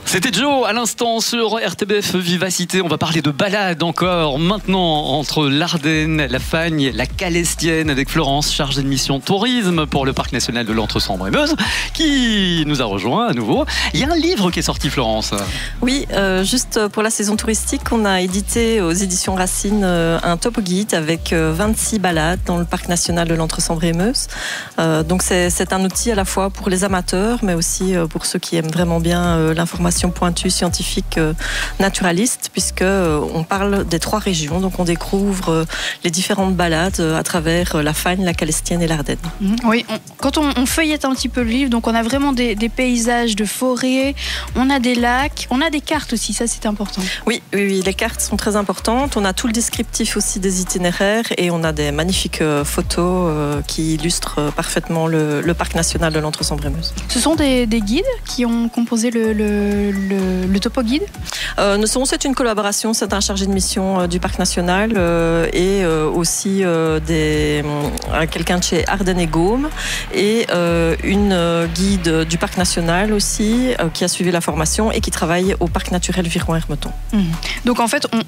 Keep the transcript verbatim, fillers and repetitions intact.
C'était Joe à l'instant sur R T B F Vivacité. On va parler de balade encore maintenant entre l'Ardenne, la Fagne, la Calestienne avec Florence, chargée de mission tourisme pour le parc national de l'Entre-Sambre-et-Meuse, qui nous a rejoint à nouveau. Il y a un livre qui est sorti, Florence. Oui, euh, juste pour la saison touristique, on a édité aux éditions Racine euh, un topo guide avec euh, vingt-six balades dans le parc national de l'Entre-Sambre-et-Meuse. Euh, donc c'est, c'est un outil à la fois pour les amateurs, mais aussi euh, pour ceux qui aiment vraiment bien euh, l'information pointue, scientifique, euh, naturaliste, puisque euh, on parle des trois régions. Donc on découvre euh, les différentes balades euh, à travers euh, la Fagne, la Calestienne et l'Ardenne. Mmh, oui, on, quand on, on feuillette un petit peu le livre, donc on a vraiment des, des paysages de forêt, on a des lacs, on a des cartes aussi, ça c'est important. Oui, oui, oui, les cartes sont très importantes. On a tout le descriptif aussi des itinéraires et on a des magnifiques euh, photos euh, qui illustrent euh, parfaitement le, le parc national de l'Entre-Sambre-et-Meuse. Ce sont des, des guides qui ont composé le, le, le, le topo guide euh, C'est une collaboration, c'est un chargé de mission euh, du parc national euh, et euh, aussi euh, des, euh, quelqu'un de chez Ardennes et Gaume et euh, une euh, guide du parc national aussi euh, qui a suivi la formation et qui travaille au parc naturel Viron-Hermeton. Mmh. Donc en fait, on,